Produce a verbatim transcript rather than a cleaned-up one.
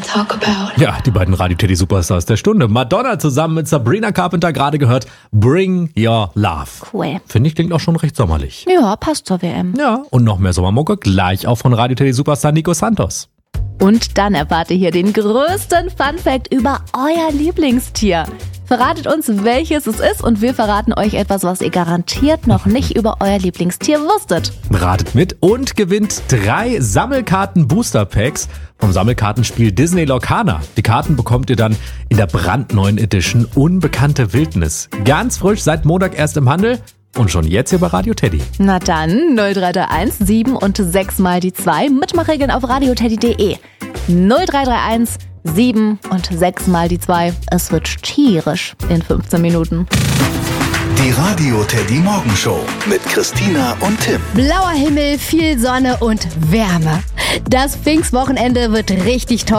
talk about. Ja, die beiden Radio-Teddy-Superstars der Stunde. Madonna zusammen mit Sabrina Carpenter, gerade gehört Bring Your Love. Cool. Finde ich, klingt auch schon recht sommerlich. Ja, passt zur W M. Ja, und noch mehr Sommermucke gleich auch von Radio-Teddy-Superstar Nico Santos. Und dann erfahrt ihr hier den größten Funfact über euer Lieblingstier. Verratet uns, welches es ist, und wir verraten euch etwas, was ihr garantiert noch nicht über euer Lieblingstier wusstet. Ratet mit und gewinnt drei Sammelkarten-Booster-Packs vom Sammelkartenspiel Disney Lorcaner. Die Karten bekommt ihr dann in der brandneuen Edition Unbekannte Wildnis. Ganz frisch, seit Montag erst im Handel und schon jetzt hier bei Radio Teddy. Na dann, null drei drei eins sieben und sechs mal die zwei. Mitmachregeln auf radioteddy punkt de. null drei drei eins sieben und sechs mal die zwei. Es wird tierisch in fünfzehn Minuten. Die Radio Teddy Morgenshow mit Christina und Tim. Blauer Himmel, viel Sonne und Wärme. Das Pfingstwochenende wird richtig toll.